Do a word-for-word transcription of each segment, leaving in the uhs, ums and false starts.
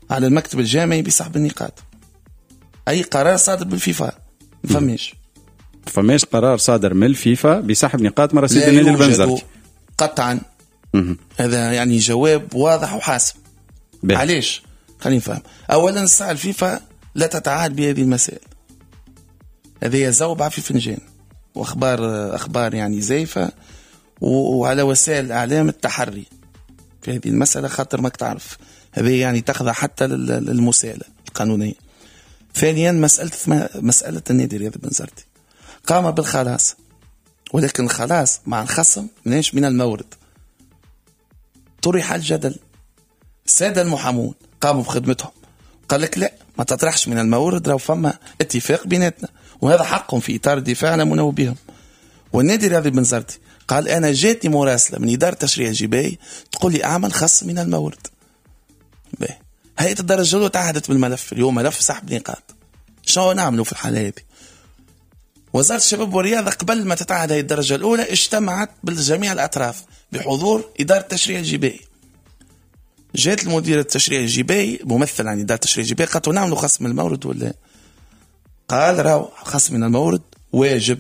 على المكتب الجامعي بسحب النقاط. أي قرار صادر بالفيفا ما فماش فماش قرار صادر من الفيفا بسحب نقاط مرة سيد النادي البنزرتي قطعا. هذا يعني جواب واضح وحاسم. بي. علاش؟ خلينا نفهم. أولا الساعة الفيفا لا تتعاد بهذه المسائل، هذه زوبعة في فنجان وأخبار أخبار يعني زيفة وعلى وسائل الإعلام التحري في هذه المسألة، خاطر ماك تعرف هذه يعني تخضع حتى للمساءلة القانونية. ثانيا مسألة مسألة النادي الرياضي البنزرتي قام بالخلاص، ولكن الخلاص مع الخصم مناش من المورد. طرح الجدل، السادة المحامون قاموا بخدمتهم، قال لك لا ما تطرحش من المورد، لو فما اتفاق بيناتنا وهذا حقهم في إطار الدفاع عن منو بهم. والنادي الرياضي البنزرتي قال أنا جاتني مراسلة من إدارة تشريع الجباي تقول لي أعمل خصم من المورد. باهي هيئة الدرجة الأولى تعهدت بالملف، اليوم ملف سحب نقاط. شو نعملوا في الحالة هذه؟ وزارة الشباب والرياضة قبل ما تتعهد هيئة الدرجة الأولى اجتمعت بالجميع الأطراف بحضور إدارة تشريع الجباي. جات المدير التشريع الجباي ممثل عن إدارة تشريع الجباي قالت نعملوا خصم من المورد ولا؟ قال راهو خصم من المورد واجب.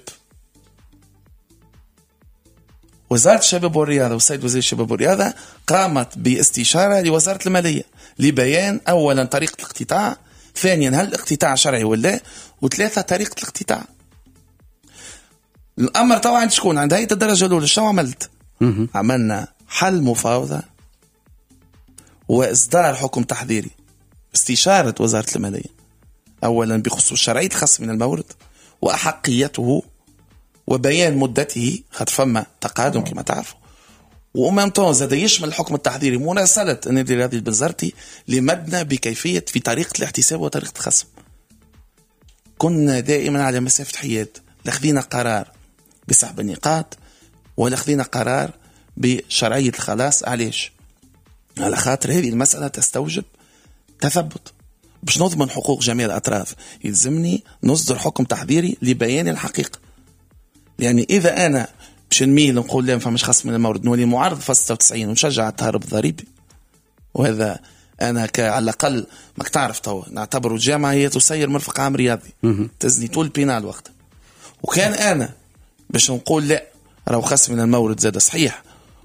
وزارة الشباب والرياضة والسيد وزير الشباب والرياضة قامت باستشارة لوزارة المالية لبيان أولا طريقة الاقتطاع، ثانيا هل الاقتطاع شرعي ولا، وثلاثة طريقة الاقتطاع. الأمر طبعا شكون عند هيئة الدرجة الأولى. شو عملت؟ عملنا حل مفاوضة وإصدار حكم تحذيري، استشارة وزارة المالية أولا بخصوص شرعية الخصم من المورد وأحقيته وبيان مدته، خد فما تقادم كما تعرفوا، وأمامتون زاد يشمل الحكم التحذيري مراسلة النادي الرياضي البنزرتي لمدنا بكيفية في طريقة الاحتساب وطريقة الخصم. كنا دائما على مسافة حياد، لخذينا قرار بسحب النقاط ولا خذينا قرار بشرعية الخلاص. علاش؟ على خاطر هذه المسألة تستوجب تثبت باش نضمن حقوق جميع الأطراف. يلزمني نصدر حكم تحذيري لبيان الحقيقة، يعني إذا أنا باش نميل نقول لا ما فماش خصم من المورد نولي معارض في ستة وتسعين ونشجع التهرب الضريبي، وهذا أنا على الأقل ماك تعرف تو نعتبره الجامعة هي تسير مرفق عام رياضي تزني طول البينال وقت. وكان أنا باش نقول لا راهو خصم من المورد زاد صحيح،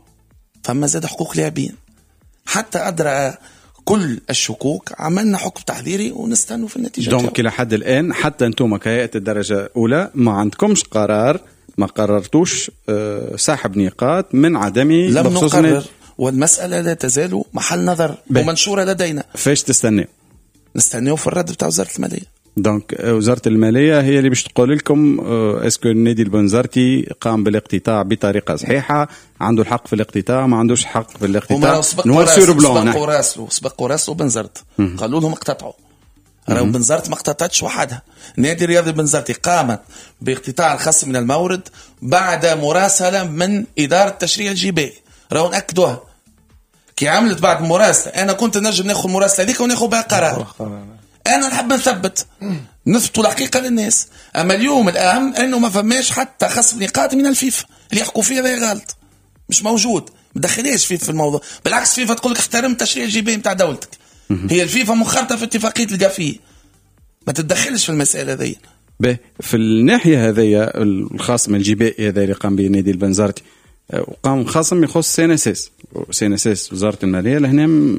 فما زاد حقوق لاعبين حتى أدرى كل الشكوك، عملنا حكم تحذيري ونستنوا في النتيجة. دونك إلى حد الآن حتى أنتم كهيئة الدرجة الأولى ما عندكمش قرار، ما قررتوش سحب نقاط من عدمه لم نقرر، والمسألة لا تزال محل نظر بي. ومنشورة لدينا. فاش تستنوا؟ نستنوا في الرد بتاع وزارة المالية. دونك وزارة المالية هي اللي باش تقول لكم اسكو النادي البنزرتي قام بالاقتطاع بطريقة صحيحة، عنده الحق في الاقتطاع ما عندوش حق في الاقتطاع. نوار سور بلون سبقوا راسلو سبقوا راسلو بنزرت قالوا لهم اقتطعوا، راهو بنزرت ما اقتطعتش وحدها. النادي الرياضي البنزرتي قامت باقتطاع الخصم من المورد بعد مراسلة من إدارة تشريع الجباي، راهو نأكدوها كي عملت بعد مراسلة. أنا كنت نجم ناخذ المراسلة هذيك وناخذ بها قرار، أنا نحب نثبت نثبتوا الحقيقة للناس. أما اليوم الأهم أنه ما فماش حتى خصم نقاط من الفيفا اللي يحكوا فيها ذا غلط، مش موجود، مدخليش فيفا في الموضوع. بالعكس فيفا تقول لك احترم تشريع الجباي متاع دولتك، هي الفيفا مخرطة في اتفاقية القافية، ما تتدخلش في المسألة ذي. في الناحية هذه الخاص الجبائي هذا اللي قام به نادي البنزرتي وقام خاصم يخص سينسيس سينسيس وزارة المالية لهنا،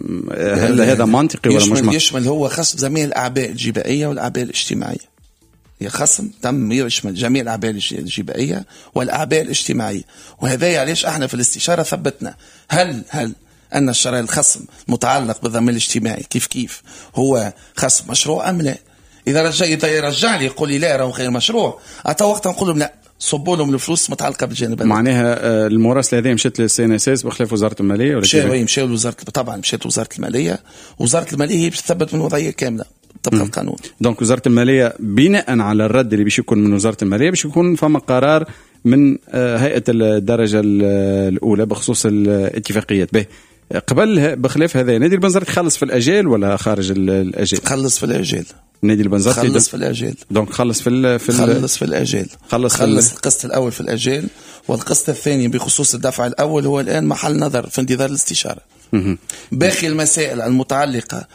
هل هذا منطقي ولا مش منطقي؟ يشمل هو خصم جميع الأعباء الجبائية والأعباء الاجتماعية، هي خصم تم يشمل جميع الأعباء الجبائية والأعباء الاجتماعية. وهذا علاش احنا في الاستشارة ثبتنا هل هل أن الشرع الخصم متعلق بالضمان الاجتماعي كيف كيف هو خصم مشروع أم لا. إذا رجع إذا يرجع لي يقول لي لا راهو غير مشروع، أتا وقت نقول لهم لا صبوا لهم الفلوس متعلقة بالجانب. معناها المراسلة هذه مشت للسي ان اس اس بخلاف وزارة المالية ولا مشاو مشاو لوزارة، طبعا مشات وزارة المالية. وزارة المالية هي بتثبت من وضعية كاملة طبقا القانون. دونك وزارة المالية بناء على الرد اللي بيش يكون من وزارة المالية بيش يكون فما قرار من هيئة الدرجة الأولى بخصوص الاتفاقيات. به قبل بخلاف هذا نادي البنزرتي خلص في الأجال ولا خارج الأجال؟ خلص في الأجال. نادي البنزرتي خلص في الأجال. دونك خلص في ال في خلص في الأجال. خلص, خلص القسط الأول في الأجال، والقسط الثاني بخصوص الدفع الأول هو الآن محل نظر في انتظار الاستشارة. باقي المسائل المتعلقة